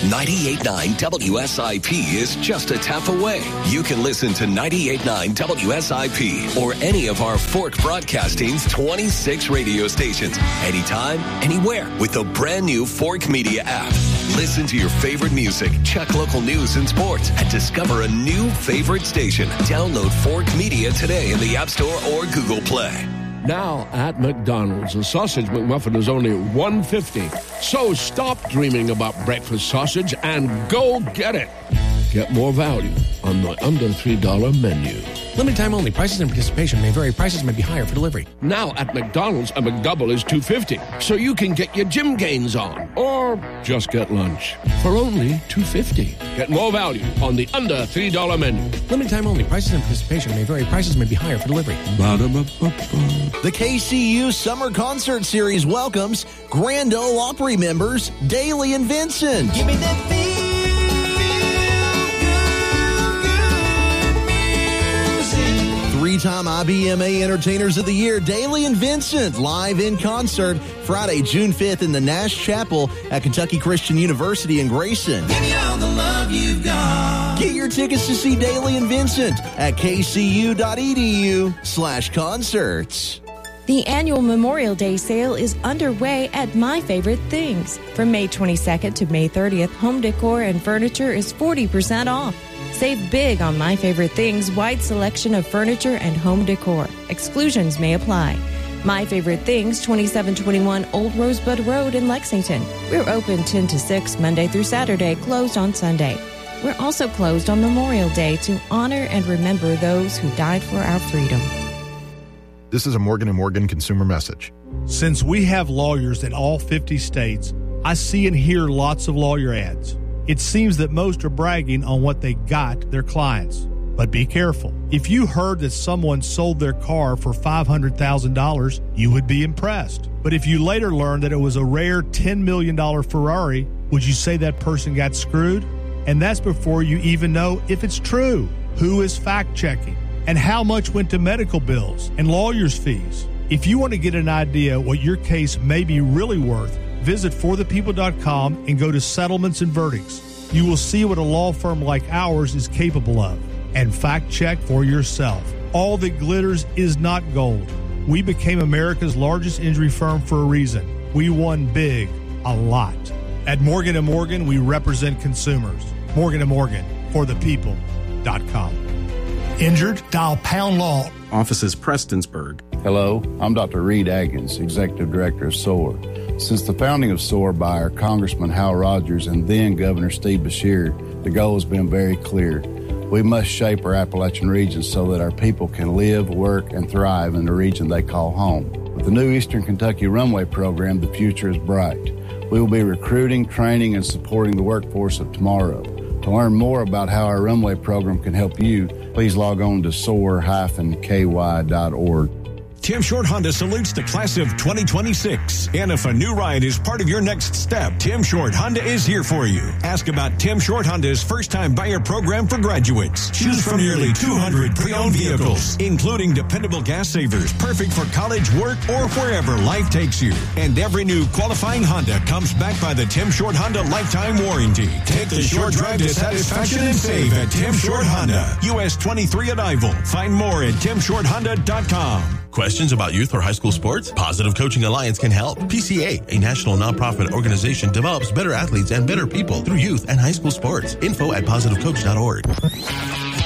98.9 WSIP is just a tap away. You can listen to 98.9 WSIP or any of our Fork Broadcasting's 26 radio stations anytime, anywhere with the brand new Fork Media app. Listen to your favorite music, check local news and sports, and discover a new favorite station. Download Fork Media today in the App Store or Google Play. Now at McDonald's, a sausage McMuffin is only $1.50. So stop dreaming about breakfast sausage and go get it. Get more value on the under $3 menu. Limited time only. Prices and participation may vary. Prices may be higher for delivery. Now at McDonald's, a McDouble is $2.50. So you can get your gym gains on. Or just get lunch for only $2.50. Get more value on the under $3 menu. Limited time only. Prices and participation may vary. Prices may be higher for delivery. The KCU Summer Concert Series welcomes Grand Ole Opry members Daly and Vincent. Give me that feel. Three-time IBMA Entertainers of the Year, Daly and Vincent, live in concert Friday, June 5th in the Nash Chapel at Kentucky Christian University in Grayson. Give me all the love you've got. Get your tickets to see Daly and Vincent at kcu.edu/concerts. The annual Memorial Day sale is underway at My Favorite Things. From May 22nd to May 30th, home decor and furniture is 40% off. Save big on My Favorite Things' wide selection of furniture and home decor. Exclusions may apply. My Favorite Things, 2721 Old Rosebud Road in Lexington. We're open 10 to 6 Monday through Saturday, closed on Sunday. We're also closed on Memorial Day to honor and remember those who died for our freedom. This is a Morgan & Morgan consumer message. Since we have lawyers in all 50 states, I see and hear lots of lawyer ads. It seems that most are bragging on what they got their clients. But be careful. If you heard that someone sold their car for $500,000, you would be impressed. But if you later learned that it was a rare $10 million Ferrari, would you say that person got screwed? And that's before you even know if it's true. Who is fact-checking? And how much went to medical bills and lawyers' fees? If you want to get an idea what your case may be really worth, visit forthepeople.com and go to Settlements and Verdicts. You will see what a law firm like ours is capable of. And fact-check for yourself. All that glitters is not gold. We became America's largest injury firm for a reason. We won big, a lot. At Morgan & Morgan, we represent consumers. Morgan & Morgan, forthepeople.com. Injured? Dial Pound Law. Offices Prestonsburg. Hello, I'm Dr. Reed Atkins, Executive Director of SOAR. Since the founding of SOAR by our Congressman Hal Rogers and then Governor Steve Beshear, the goal has been very clear. We must shape our Appalachian region so that our people can live, work, and thrive in the region they call home. With the new Eastern Kentucky Runway Program, the future is bright. We will be recruiting, training, and supporting the workforce of tomorrow. To learn more about how our Runway Program can help you, please log on to soar-ky.org. Tim Short Honda salutes the class of 2026. And if a new ride is part of your next step, Tim Short Honda is here for you. Ask about Tim Short Honda's first-time buyer program for graduates. Choose from nearly 200 pre-owned vehicles, including dependable gas savers, perfect for college, work, or wherever life takes you. And every new qualifying Honda comes backed by the Tim Short Honda lifetime warranty. Take the short drive to satisfaction and save at Tim Short Honda. US 23 Arrival. Find more at timshorthonda.com. Questions about youth or high school sports? Positive Coaching Alliance can help. PCA, a national nonprofit organization, develops better athletes and better people through youth and high school sports. Info at positivecoach.org.